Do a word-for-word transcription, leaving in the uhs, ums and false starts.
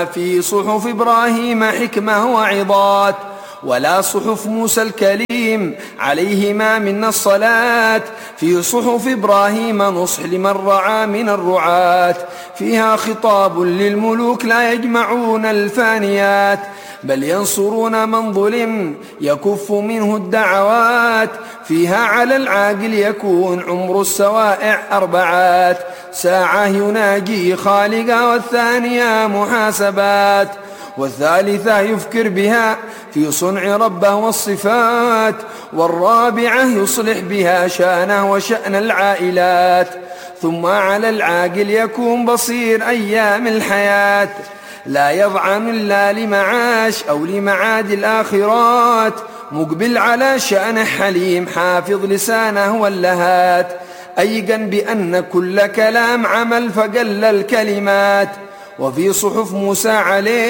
في صحف إبراهيم حكمة وعظات، ولا صحف موسى الكليم عليهما منا الصلاة. في صحف إبراهيم نصح لمن رعى من الرعاة، فيها خطاب للملوك لا يجمعون الفانيات، بل ينصرون من ظلم يكف منه الدعوات. فيها على العاقل يكون عمر السوائع أربعات، ساعة يناجي خالقا، والثانية محاسبات، والثالثة يفكر بها في صنع ربه والصفات، والرابعة يصلح بها شأنه وشأن العائلات. ثم على العاقل يكون بصير أيام الحياة، لا يضعن إلا لمعاش أو لمعاد الآخرات، مقبل على شأنه حليم حافظ لسانه واللهات، أيقن بأن كل كلام عمل فقل الكلمات. وفي صحف موسى عليه